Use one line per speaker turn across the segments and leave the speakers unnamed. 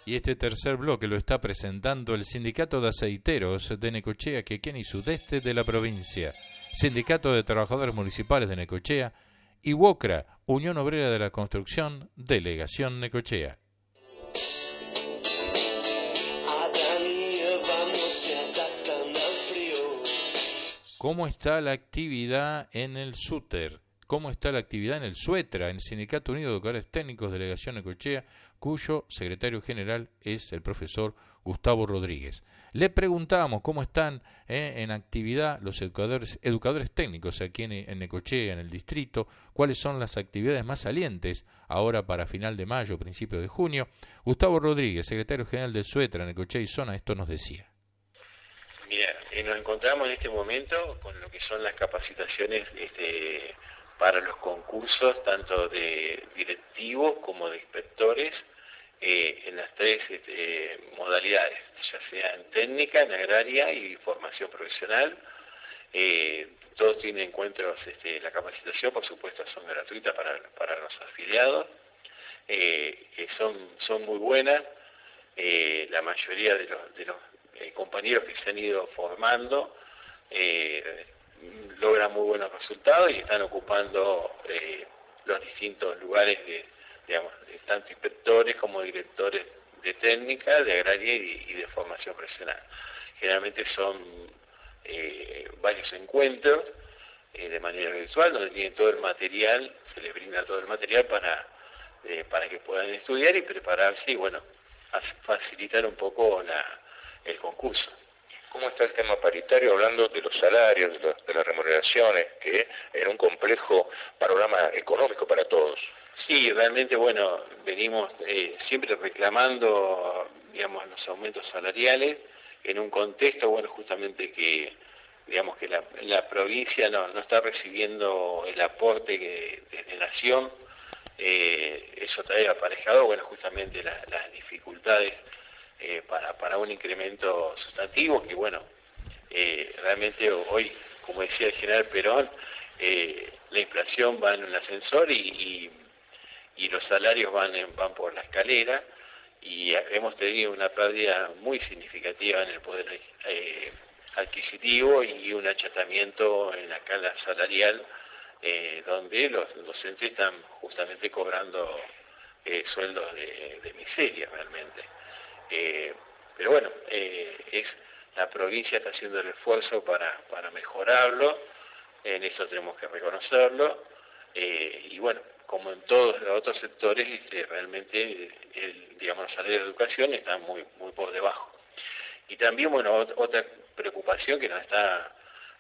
Y este tercer bloque lo está presentando el Sindicato de Aceiteros de Necochea, Quequén y Sudeste de la provincia, Sindicato de Trabajadores Municipales de Necochea y UOCRA, Unión Obrera de la Construcción, Delegación Necochea. ¿Cómo está la actividad en el SUTER? ¿Cómo está la actividad en el SUETRA, en el Sindicato Unido de Educadores Técnicos Delegación Necochea, cuyo secretario general es el profesor Gustavo Rodríguez? Le preguntamos cómo están en actividad los educadores técnicos aquí en Necochea, en el distrito, cuáles son las actividades más salientes ahora para final de mayo, principio de junio. Gustavo Rodríguez, secretario general del SUETRA, Necochea y Zona, esto nos decía.
Mira, nos encontramos en este momento con lo que son las capacitaciones para los concursos, tanto de directivos como de inspectores, en las tres modalidades, ya sea en técnica, en agraria y formación profesional. Todos tienen encuentros, la capacitación, por supuesto, son gratuitas para los afiliados, son muy buenas. La mayoría de los compañeros que se han ido formando logran muy buenos resultados y están ocupando los distintos lugares de tanto inspectores como directores de técnica, de agraria y de formación profesional. Generalmente son varios encuentros de manera virtual, donde tienen todo el material, se les brinda todo el material para que puedan estudiar y prepararse y facilitar un poco el concurso.
¿Cómo está el tema paritario, hablando de los salarios, de las remuneraciones, que en un complejo panorama económico para todos?
Sí, realmente, venimos siempre reclamando, los aumentos salariales en un contexto, justamente que la provincia no está recibiendo el aporte desde Nación. Eso trae aparejado, justamente las dificultades para un incremento sustantivo que, realmente hoy, como decía el general Perón, la inflación va en un ascensor y los salarios van por la escalera, y hemos tenido una pérdida muy significativa en el poder adquisitivo y un achatamiento en la escala salarial, donde los docentes están justamente cobrando sueldos de miseria realmente. Pero la provincia está haciendo el esfuerzo para mejorarlo, en esto tenemos que reconocerlo, como en todos los otros sectores, realmente los salarios de educación están muy por debajo. Y también, otra preocupación que nos está,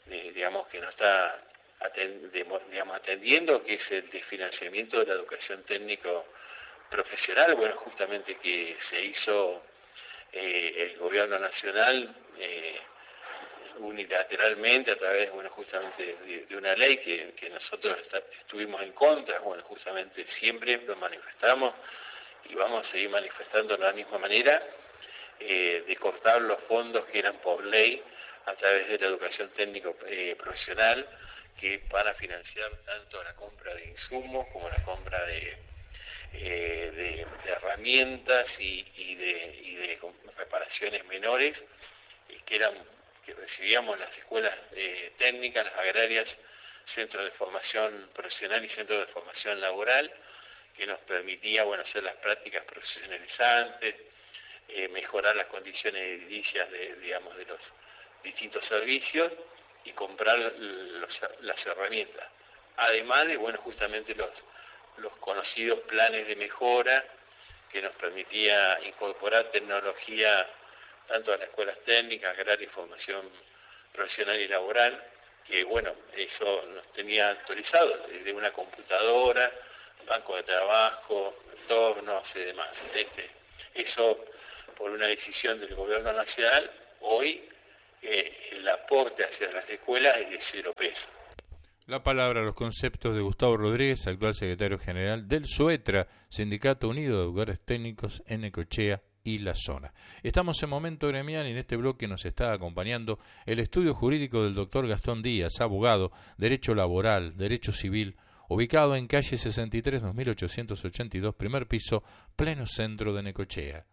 atendiendo, que es el desfinanciamiento de la educación técnico profesional, justamente que se hizo el gobierno nacional unilateralmente a través, justamente de una ley que nosotros estuvimos en contra. Justamente siempre lo manifestamos y vamos a seguir manifestando de la misma manera, de cortar los fondos que eran por ley a través de la educación técnico profesional, que para financiar tanto la compra de insumos como la compra de herramientas y de reparaciones menores que recibíamos las escuelas técnicas, las agrarias, centros de formación profesional y centros de formación laboral, que nos permitía hacer las prácticas profesionalizantes, mejorar las condiciones edilicias de los distintos servicios y comprar las herramientas. Además de justamente los conocidos planes de mejora que nos permitía incorporar tecnología tanto a las escuelas técnicas, agraria y formación profesional y laboral, que eso nos tenía actualizado desde una computadora, banco de trabajo, turnos y demás. Eso, por una decisión del gobierno nacional, hoy el aporte hacia las escuelas es de 0 pesos.
La palabra, los conceptos de Gustavo Rodríguez, actual secretario general del SUETRA, Sindicato Unido de Educadores Técnicos en Necochea y la Zona. Estamos en Momento Gremial y en este bloque nos está acompañando el estudio jurídico del doctor Gastón Díaz, abogado, Derecho Laboral, Derecho Civil, ubicado en calle 63, 2882, primer piso, pleno centro de Necochea.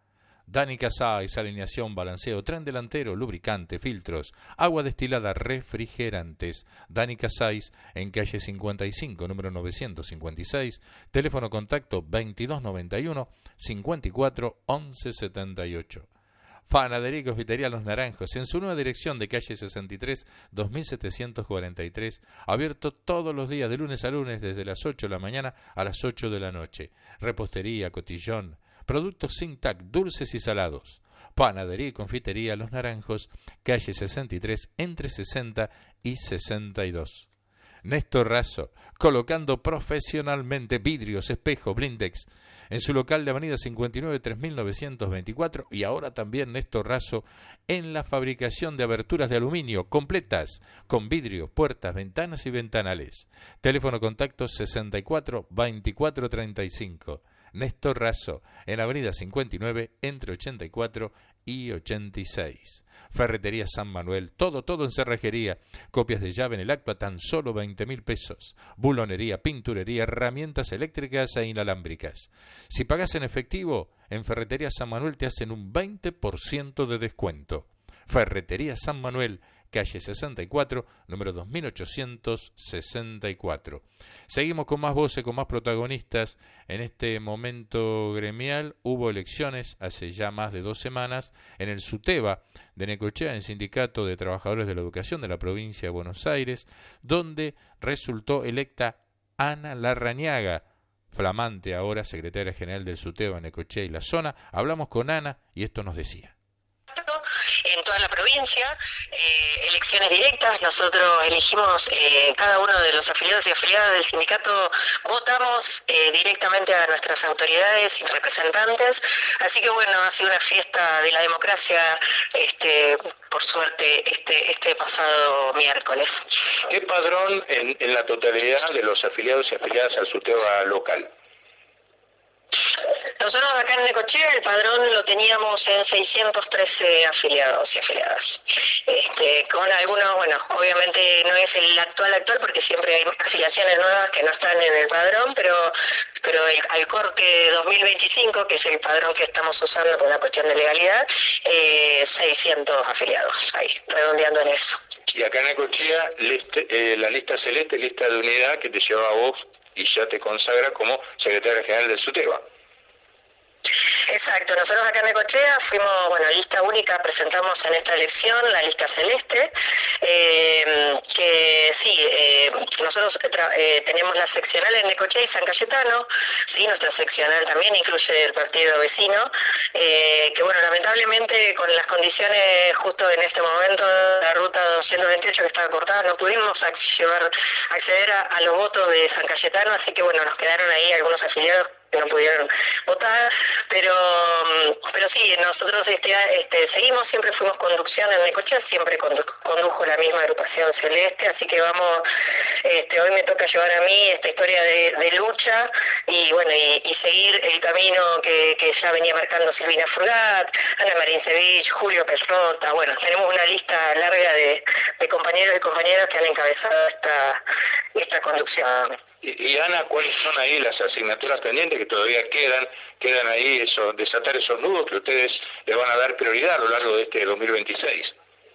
Danica Sais, alineación, balanceo, tren delantero, lubricante, filtros, agua destilada, refrigerantes. Danica Sais, en calle 55, número 956, teléfono contacto 2291 54 11 78. Panadería y Confitería Los Naranjos, en su nueva dirección de calle 63, 2743, abierto todos los días de lunes a lunes desde las 8 de la mañana a las 8 de la noche. Repostería, cotillón, productos sin tac, dulces y salados. Panadería y Confitería Los Naranjos, calle 63, entre 60 y 62. Néstor Razo, colocando profesionalmente vidrios, espejos, blindex, en su local de avenida 59 3924, y ahora también Néstor Razo en la fabricación de aberturas de aluminio completas con vidrio, puertas, ventanas y ventanales. Teléfono contacto 64 24 35. Néstor Razo, en avenida 59 entre 84 y 86. Ferretería San Manuel, todo en cerrajería, copias de llave en el acto a tan solo 20.000 pesos, bulonería, pinturería, herramientas eléctricas e inalámbricas. Si pagas en efectivo, en Ferretería San Manuel te hacen un 20% de descuento. Ferretería San Manuel, calle 64, número 2864. Seguimos con más voces, con más protagonistas. En este momento gremial hubo elecciones hace ya más de 2 semanas en el SUTEBA de Necochea, en el Sindicato de Trabajadores de la Educación de la provincia de Buenos Aires, donde resultó electa Ana Larrañaga, flamante ahora secretaria general del SUTEBA Necochea y la zona. Hablamos con Ana y esto nos decía.
En toda la provincia, elecciones directas, nosotros elegimos cada uno de los afiliados y afiliadas del sindicato, votamos directamente a nuestras autoridades y representantes, así que bueno, ha sido una fiesta de la democracia, por suerte, este pasado miércoles.
¿Qué padrón en la totalidad de los afiliados y afiliadas al SUTEBA local?
Nosotros acá en Necochea el padrón lo teníamos en 613 afiliados y afiliadas. Con algunos, bueno, obviamente no es el actual porque siempre hay afiliaciones nuevas que no están en el padrón, pero al corte 2025, que es el padrón que estamos usando por una cuestión de legalidad, 600 afiliados, ahí, redondeando en eso.
Y acá en Necochea, la lista celeste, lista de unidad que te lleva a vos y ya te consagra como secretaria general del SUTEBA.
Exacto, nosotros acá en Necochea fuimos, lista única, presentamos en esta elección la lista celeste, que sí, nosotros tenemos la seccional en Necochea y San Cayetano, sí, nuestra seccional también incluye el partido vecino, que lamentablemente con las condiciones justo en este momento, la ruta 228 que estaba cortada, no pudimos acceder a los votos de San Cayetano, así que nos quedaron ahí algunos afiliados que no pudieron votar, pero sí, nosotros seguimos, siempre fuimos conducción en Necochea, siempre condujo la misma agrupación celeste, así que vamos, hoy me toca llevar a mí esta historia de lucha y seguir el camino que ya venía marcando Silvina Frugat, Ana Marín Sevich, Julio Perrota, tenemos una lista larga de compañeros y compañeras que han encabezado esta conducción.
Y Ana, ¿cuáles son ahí las asignaturas pendientes que todavía quedan ahí, desatar esos nudos que ustedes le van a dar prioridad a lo largo de este 2026?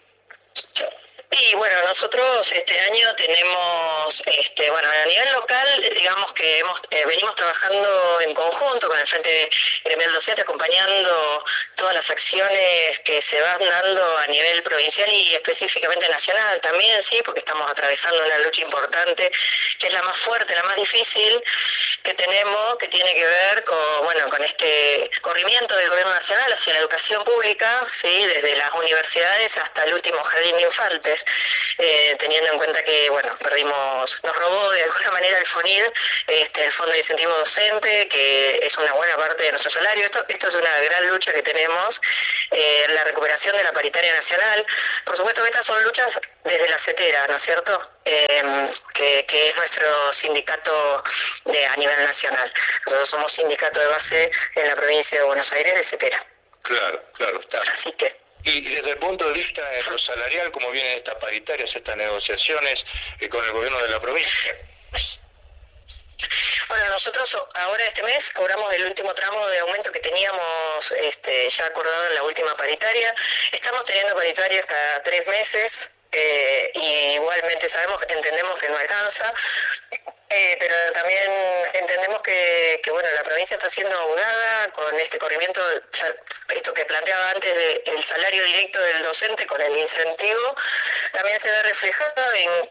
Y nosotros este año tenemos, a nivel local, digamos que venimos trabajando en conjunto con el Frente Gremial Docente, acompañando todas las acciones que se van dando a nivel provincial y específicamente nacional también, sí, porque estamos atravesando una lucha importante, que es la más fuerte, la más difícil que tenemos, que tiene que ver con este corrimiento del gobierno nacional hacia la educación pública, sí, desde las universidades hasta el último jardín de infantes. Teniendo en cuenta que, nos robó de alguna manera el FONID, el Fondo de Incentivo Docente, que es una buena parte de nuestro salario. Esto es una gran lucha que tenemos, la recuperación de la paritaria nacional. Por supuesto que estas son luchas desde la CETERA, ¿no es cierto?, que es nuestro sindicato a nivel nacional. Nosotros somos sindicato de base en la provincia de Buenos Aires de CETERA.
Claro está.
Así que...
Y desde el punto de vista de lo salarial, ¿cómo vienen estas paritarias, estas negociaciones con el gobierno de la provincia?
Bueno, nosotros ahora este mes cobramos el último tramo de aumento que teníamos ya acordado en la última paritaria. Estamos teniendo paritarias cada 3 meses. Y igualmente entendemos que no alcanza, pero también entendemos que bueno, la provincia está siendo abogada con este corrimiento, esto que planteaba antes del salario directo del docente con el incentivo, también se ve reflejado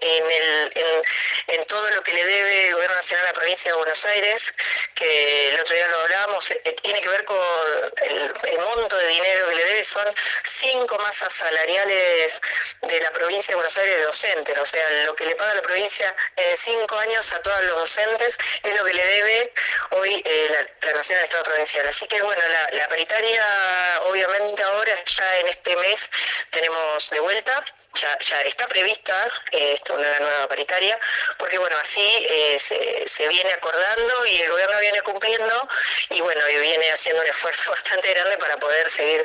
en todo lo que le debe el Gobierno Nacional a la provincia de Buenos Aires, que el otro día lo hablábamos, tiene que ver con el monto de dinero que le debe, son 5 masas salariales de la provincia de Buenos Aires de docentes, o sea, lo que le paga la provincia en 5 años a todos los docentes es lo que le debe hoy la Nación del Estado Provincial. Así que bueno, la paritaria obviamente ahora ya en este mes tenemos de vuelta, ya está prevista una nueva paritaria, porque bueno, así se viene acordando y el gobierno viene cumpliendo y bueno, y viene haciendo un esfuerzo bastante grande para poder seguir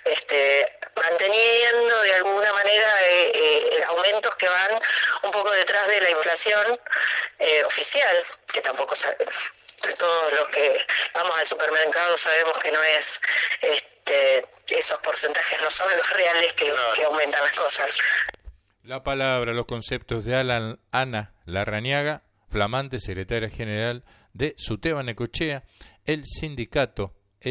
manteniendo de alguna manera aumentos que van un poco detrás de la inflación oficial, que tampoco todos los que vamos al supermercado sabemos que no es esos porcentajes no son los reales que aumentan las cosas.
La palabra, los conceptos de Ana Larrañaga, flamante secretaria general de SUTEBA Necochea, el sindicato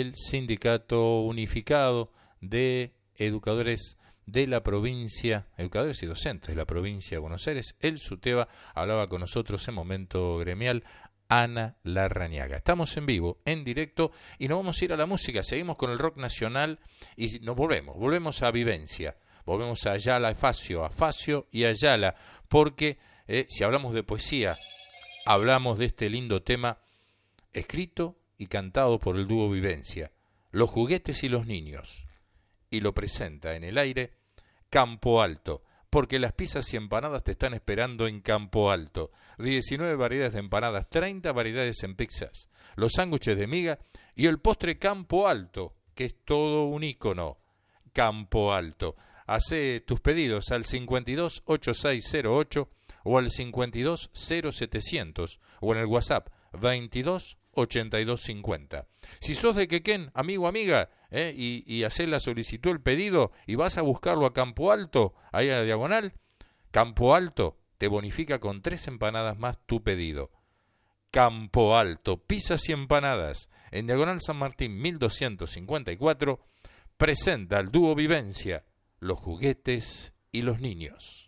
unificado de educadores de la provincia, educadores y docentes de la provincia de Buenos Aires, el SUTEBA. Hablaba con nosotros en Momento Gremial Ana Larrañaga. Estamos en vivo, en directo, y nos vamos a ir a la música. Seguimos con el rock nacional y nos volvemos a Vivencia, volvemos a Ayala, a Facio y Ayala, porque si hablamos de poesía, hablamos de este lindo tema escrito y cantado por el dúo Vivencia, Los juguetes y los niños, y lo presenta en el aire Campo Alto, porque las pizzas y empanadas te están esperando en Campo Alto. 19 variedades de empanadas, 30 variedades en pizzas, los sándwiches de miga y el postre Campo Alto, que es todo un ícono. Campo Alto. Hacé tus pedidos al 528608 o al 520700 o en el WhatsApp 228250. Si sos de Quequén, amigo, amiga, y hacés la solicitud, el pedido, y vas a buscarlo a Campo Alto, ahí a la diagonal, Campo Alto te bonifica con 3 empanadas más tu pedido. Campo Alto, pizzas y empanadas, en diagonal San Martín 1254, presenta al dúo Vivencia, Los juguetes y los niños.